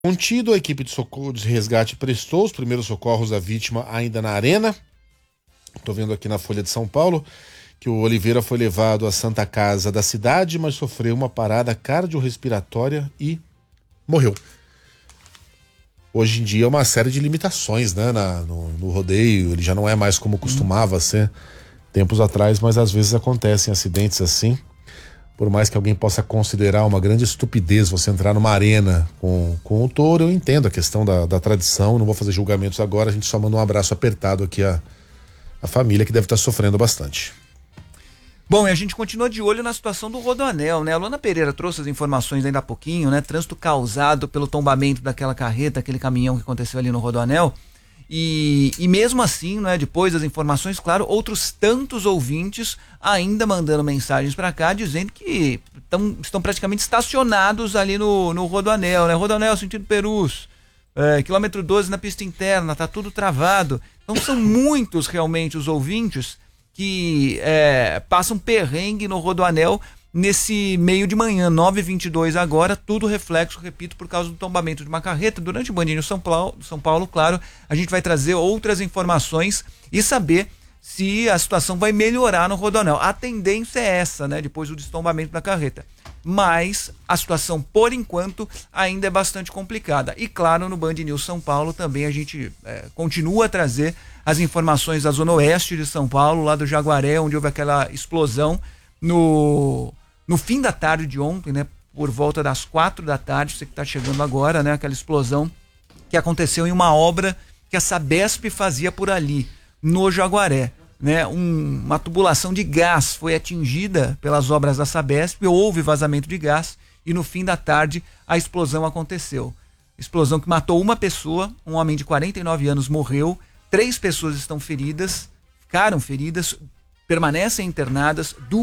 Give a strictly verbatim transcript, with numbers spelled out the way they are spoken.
Contido, a equipe de socorro de resgate prestou os primeiros socorros à vítima ainda na arena. Estou vendo aqui na Folha de São Paulo que o Oliveira foi levado à Santa Casa da cidade, mas sofreu uma parada cardiorrespiratória e morreu. Hoje em dia é uma série de limitações, né, na, no, no rodeio. Ele já não é mais como costumava ser tempos atrás, mas às vezes acontecem acidentes assim. Por mais que alguém possa considerar uma grande estupidez você entrar numa arena com, com o touro, eu entendo a questão da, da tradição, não vou fazer julgamentos agora, a gente só manda um abraço apertado aqui à, à família que deve estar sofrendo bastante. Bom, e a gente continua de olho na situação do Rodoanel, né? A Luana Pereira trouxe as informações ainda há pouquinho, né? Trânsito causado pelo tombamento daquela carreta, aquele caminhão que aconteceu ali no Rodoanel. E, e mesmo assim, né, depois das informações, claro, outros tantos ouvintes ainda mandando mensagens para cá dizendo que tão, estão praticamente estacionados ali no, no Rodoanel, né? Rodoanel sentido Perus, é, quilômetro doze na pista interna, tá tudo travado. Então são muitos realmente os ouvintes que é, passam perrengue no Rodoanel nesse meio de manhã, nove e vinte e dois agora, tudo reflexo, repito, por causa do tombamento de uma carreta. Durante o Band News São Paulo, São Paulo, claro, a gente vai trazer outras informações e saber se a situação vai melhorar no Rodoanel. A tendência é essa, né, depois do destombamento da carreta. Mas a situação, por enquanto, ainda é bastante complicada. E claro, no Band News São Paulo também a gente é, continua a trazer as informações da zona oeste de São Paulo, lá do Jaguaré, onde houve aquela explosão no... No fim da tarde de ontem, né, por volta das quatro da tarde, você que está chegando agora, né, aquela explosão que aconteceu em uma obra que a Sabesp fazia por ali, no Jaguaré, né, um, uma tubulação de gás foi atingida pelas obras da Sabesp, houve vazamento de gás e no fim da tarde a explosão aconteceu. Explosão que matou uma pessoa, um homem de quarenta e nove anos morreu, três pessoas estão feridas, ficaram feridas, permanecem internadas, duas